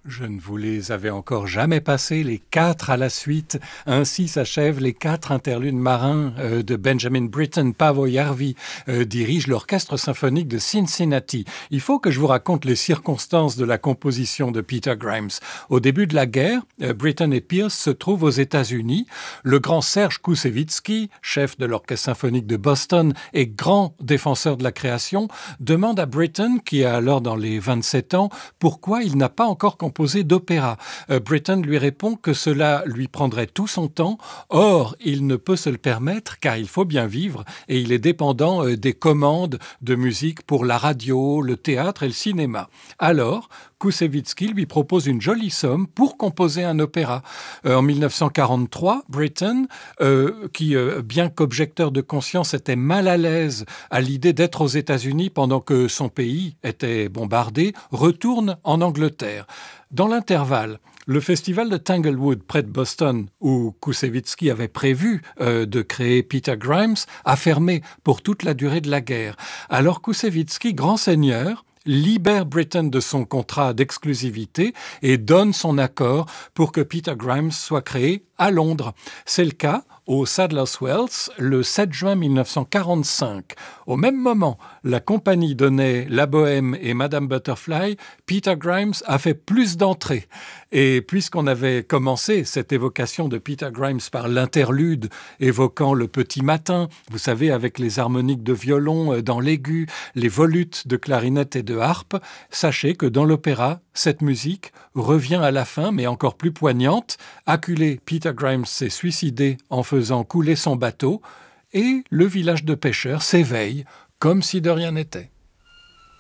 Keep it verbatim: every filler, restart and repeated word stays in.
Je ne vous les avais encore jamais passés, les quatre à la suite. Ainsi s'achèvent les quatre interludes marins euh, de Benjamin Britten. Paavo Järvi euh, dirige l'orchestre symphonique de Cincinnati. Il faut que je vous raconte les circonstances de la composition de Peter Grimes. Au début de la guerre, euh, Britten et Pierce se trouvent aux États-Unis. Le grand Serge Koussevitzky, chef de l'orchestre symphonique de Boston et grand défenseur de la création, demande à Britten, qui a alors dans les vingt-sept ans, pourquoi il n'a pas encore composé d'opéra. Euh, Britten lui répond que cela lui prendrait tout son temps. Or, il ne peut se le permettre car il faut bien vivre et il est dépendant euh, des commandes de musique pour la radio, le théâtre et le cinéma. Alors, Koussevitzky lui propose une jolie somme pour composer un opéra. Euh, en dix-neuf cent quarante-trois, Britten, euh, qui, euh, bien qu'objecteur de conscience, était mal à l'aise à l'idée d'être aux États-Unis pendant que son pays était bombardé, retourne en Angleterre. Dans l'intervalle, le festival de Tanglewood, près de Boston, où Koussevitzky avait prévu euh, de créer Peter Grimes, a fermé pour toute la durée de la guerre. Alors Koussevitzky, grand seigneur, libère Britten de son contrat d'exclusivité et donne son accord pour que Peter Grimes soit créé à Londres. C'est le cas au Sadler's Wells le sept juin mille neuf cent quarante-cinq. Au même moment, la compagnie donnait La Bohème et Madame Butterfly. Peter Grimes a fait plus d'entrées. Et puisqu'on avait commencé cette évocation de Peter Grimes par l'interlude évoquant le petit matin, vous savez, avec les harmoniques de violon dans l'aigu, les volutes de clarinette et de harpe, sachez que dans l'opéra, cette musique revient à la fin, mais encore plus poignante. Acculé, Peter Grimes s'est suicidé en faisant couler son bateau et le village de pêcheurs s'éveille comme si de rien n'était.